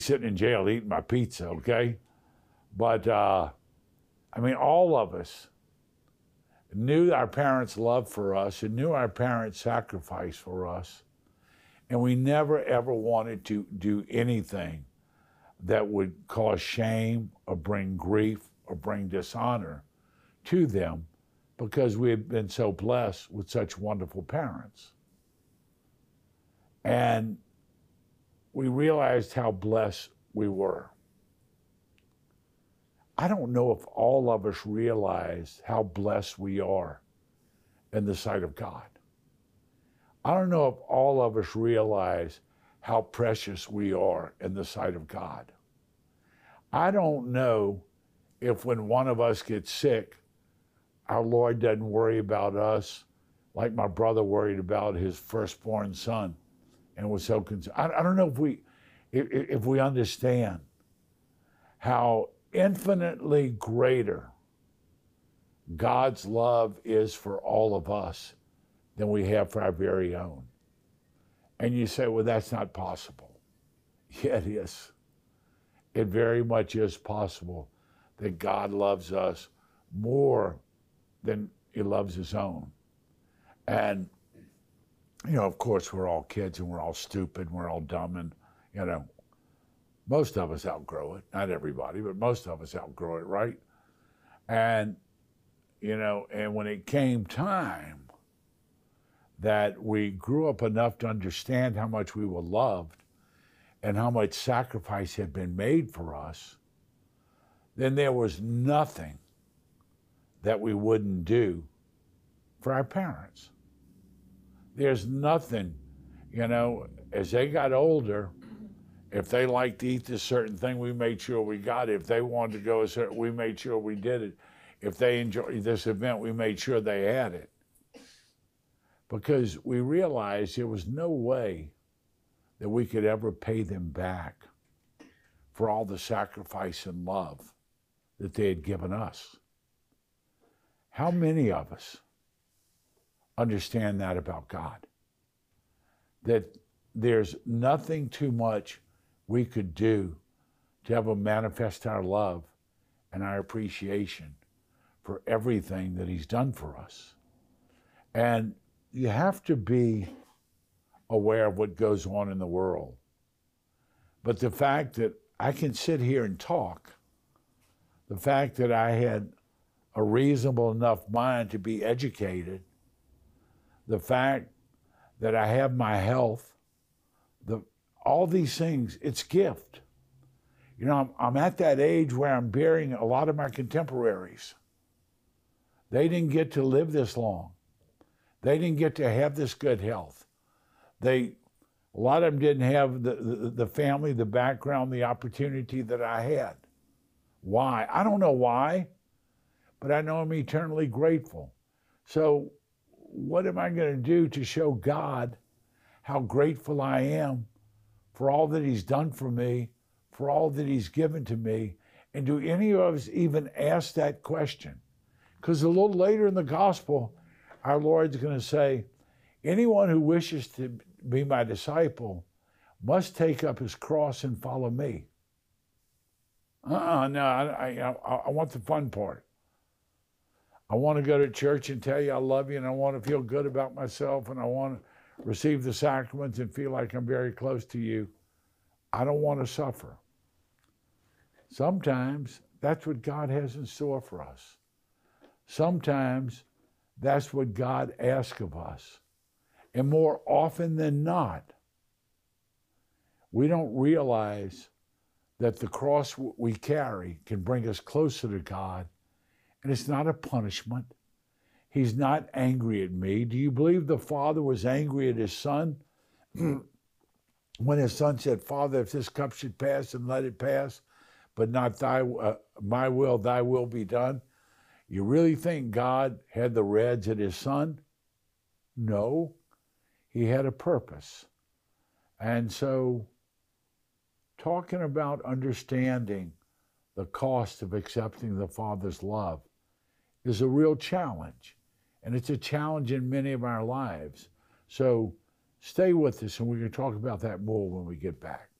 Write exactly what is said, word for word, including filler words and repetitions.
sitting in jail eating my pizza, okay? But, uh, I mean, all of us knew our parents' love for us and knew our parents' sacrifice for us. And we never, ever wanted to do anything that would cause shame or bring grief or bring dishonor to them, because we had been so blessed with such wonderful parents. And we realized how blessed we were. I don't know if all of us realize how blessed we are in the sight of God. I don't know if all of us realize how precious we are in the sight of God. I don't know if when one of us gets sick, our Lord doesn't worry about us like my brother worried about his firstborn son and was so concerned. I, I don't know if we, if, if we understand how infinitely greater God's love is for all of us than we have for our very own. And you say, well, that's not possible. Yeah, it is. It very much is possible that God loves us more than he loves his own. And, you know, of course, we're all kids and we're all stupid and we're all dumb, and, you know, most of us outgrow it. Not everybody, but most of us outgrow it, right? And, you know, and when it came time that we grew up enough to understand how much we were loved and how much sacrifice had been made for us, then there was nothing that we wouldn't do for our parents. There's nothing, you know, as they got older, if they liked to eat this certain thing, we made sure we got it. If they wanted to go a certain, we made sure we did it. If they enjoyed this event, we made sure they had it. Because we realized there was no way that we could ever pay them back for all the sacrifice and love that they had given us. How many of us understand that about God? That there's nothing too much we could do to have him manifest our love and our appreciation for everything that he's done for us. And you have to be aware of what goes on in the world. But the fact that I can sit here and talk, the fact that I had a reasonable enough mind to be educated, the fact that I have my health, the all these things, it's gift. You know, I'm, I'm at that age where I'm burying a lot of my contemporaries. They didn't get to live this long. They didn't get to have this good health. They, a lot of them didn't have the, the, the family, the background, the opportunity that I had. Why? I don't know why, but I know I'm eternally grateful. So what am I going to do to show God how grateful I am for all that he's done for me, for all that he's given to me? And do any of us even ask that question? Because a little later in the gospel, our Lord's going to say, anyone who wishes to be my disciple must take up his cross and follow me. Uh-uh, no, I, I, I want the fun part. I want to go to church and tell you I love you, and I want to feel good about myself, and I want to receive the sacraments and feel like I'm very close to you. I don't want to suffer. Sometimes that's what God has in store for us. Sometimes that's what God asks of us. And more often than not, we don't realize that the cross we carry can bring us closer to God. And it's not a punishment. He's not angry at me. Do you believe the Father was angry at his Son? When his Son said, Father, if this cup should pass, then let it pass, but not thy, uh, my will, thy will be done. You really think God had the reds at his Son? No. He had a purpose. And so, talking about understanding the cost of accepting the Father's love is a real challenge. And it's a challenge in many of our lives. So stay with us, and we're going to talk about that more when we get back.